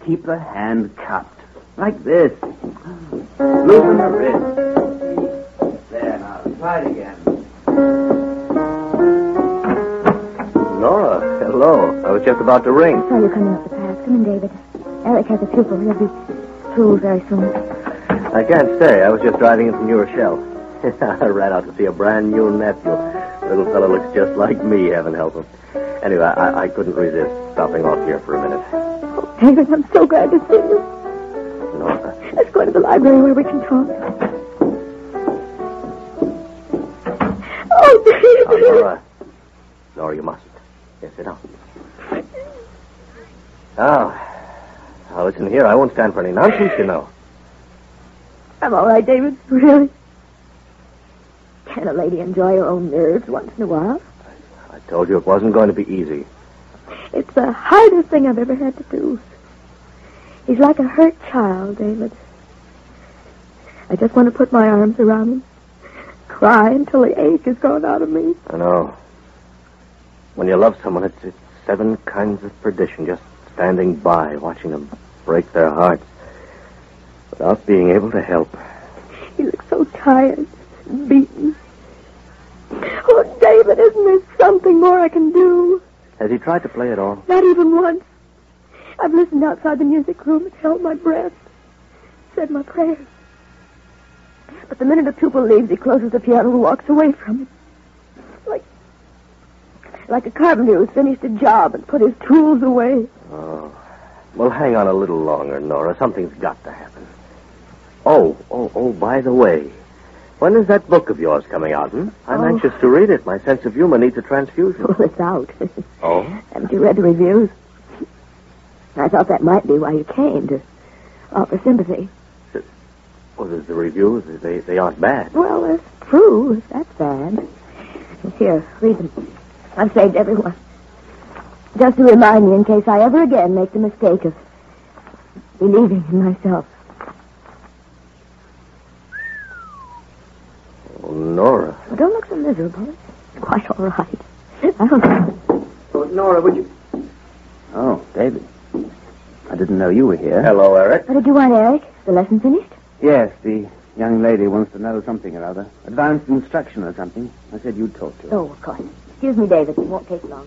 keep the hand cupped. Like this. Loosen the wrist. There, now. Try it again. Nora, hello. I was just about to ring. I saw you coming up the path. Come in, David. Eric has a pupil. He'll be through very soon. I can't stay. I was just driving in from New Rochelle. I ran out to see a brand new nephew. Little fellow looks just like me, heaven help him. Anyway, I couldn't resist stopping off here for a minute. Oh, David, I'm so glad to see you. Nora. Let's go to the library where we can talk. Oh, David. Oh, Nora. Nora, you mustn't. Yes, sit down. Now, listen here. I won't stand for any nonsense, you know. I'm all right, David. Really. Can a lady enjoy her own nerves once in a while? I told you it wasn't going to be easy. It's the hardest thing I've ever had to do. He's like a hurt child, David. I just want to put my arms around him, cry until the ache is gone out of me. I know. When you love someone, it's 7 kinds of perdition, just standing by, watching them break their hearts, without being able to help. He looks so tired, beaten. Oh, David, isn't there something more I can do? Has he tried to play at all? Not even once. I've listened outside the music room and held my breath, said my prayers. But the minute a pupil leaves, he closes the piano and walks away from it. Like a carpenter who's finished a job and put his tools away. Oh. Well, hang on a little longer, Nora. Something's got to happen. Oh, by the way, when is that book of yours coming out, I'm anxious to read it. My sense of humor needs a transfusion. Well, it's out. Oh? Haven't you read the reviews? I thought that might be why you came, to offer sympathy. Oh, there's the reviews. They aren't bad. Well, that's true, if that's bad. Here, read them. I've saved everyone. Just to remind me in case I ever again make the mistake of believing in myself. Oh, Nora. Well, don't look so miserable. It's quite all right. I don't know. Oh, Nora, would you... Oh, David. I didn't know you were here. Hello, Eric. What did you want, Eric? The lesson finished? Yes, the young lady wants to know something or other. Advanced instruction or something. I said you'd talk to her. Oh, of course. Excuse me, David. It won't take long.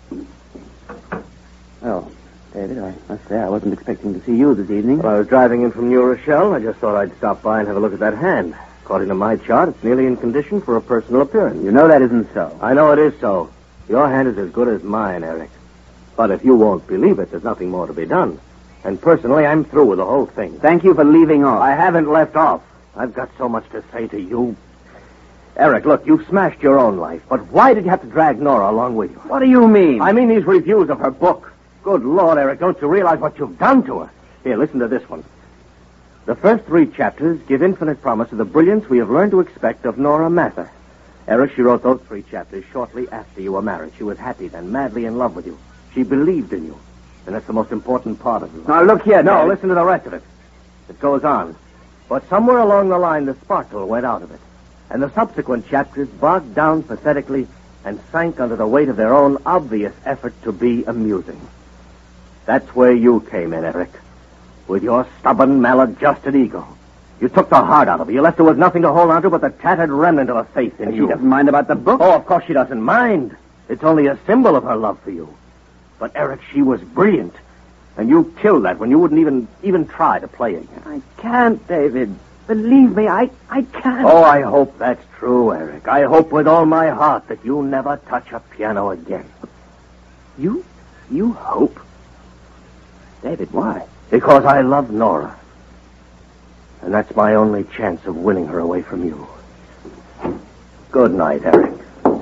Oh, David, I must say I wasn't expecting to see you this evening. Well, I was driving in from New Rochelle. I just thought I'd stop by and have a look at that hand. According to my chart, it's nearly in condition for a personal appearance. You know that isn't so. I know it is so. Your hand is as good as mine, Eric. But if you won't believe it, there's nothing more to be done. And personally, I'm through with the whole thing. Thank you for leaving off. I haven't left off. I've got so much to say to you. Eric, look, you've smashed your own life, but why did you have to drag Nora along with you? What do you mean? I mean these reviews of her book. Good Lord, Eric, don't you realize what you've done to her? Here, listen to this one. The first 3 chapters give infinite promise of the brilliance we have learned to expect of Nora Mather. Eric, she wrote those 3 chapters shortly after you were married. She was happy then, madly in love with you. She believed in you. And that's the most important part of it. Now, look here, No, David. listen to the rest of it. It goes on. But somewhere along the line, the sparkle went out of it. And the subsequent chapters bogged down pathetically and sank under the weight of their own obvious effort to be amusing. That's where you came in, Eric. With your stubborn, maladjusted ego. You took the heart out of her. You left her with nothing to hold on to but the tattered remnant of a faith in you. She doesn't mind about the book? Oh, of course she doesn't mind. It's only a symbol of her love for you. But, Eric, she was brilliant. And you killed that when you wouldn't even try to play again. I can't, David. Believe me, I can't. Oh, I hope that's true, Eric. I hope with all my heart that you never touch a piano again. You hope? David, why? Because I love Nora. And that's my only chance of winning her away from you. Good night, Eric.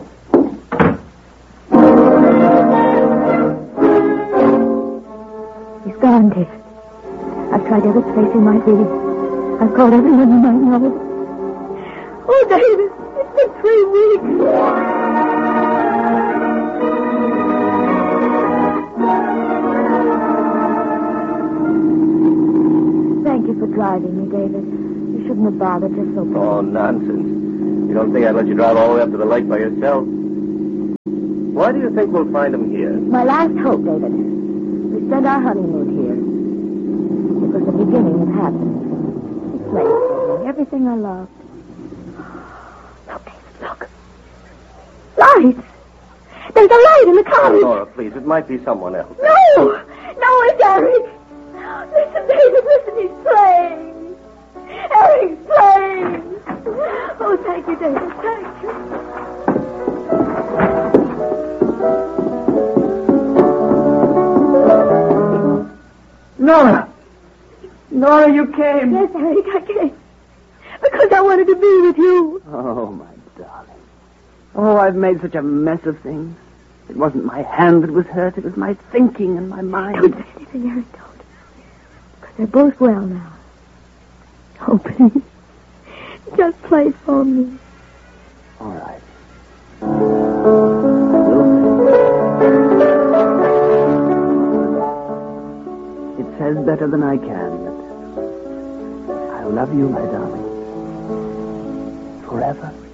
He's gone, David. I've tried every place he might be. I've called everyone you might know. Oh, David, it's been 3 weeks. Thank you for driving me, David. You shouldn't have bothered. You're so bad. Oh, nonsense. You don't think I'd let you drive all the way up to the lake by yourself? Why do you think we'll find him here? My last hope, David. We spent our honeymoon here. It was the beginning of happiness. He played for me, everything I loved. Look, David, look. Lights! There's a light in the cottage. Nora, please, it might be someone else. No! No, it's Eric! Listen, David, listen, he's playing. Eric's playing. Oh, thank you, David, thank you. Nora! Nora, you came. Yes, Eric, I came. Because I wanted to be with you. Oh, my darling. Oh, I've made such a mess of things. It wasn't my hand that was hurt. It was my thinking and my mind. Don't say anything, Eric, don't. Because they're both well now. Oh, please. Just play for me. All right. It says better than I can that I love you, my darling, forever.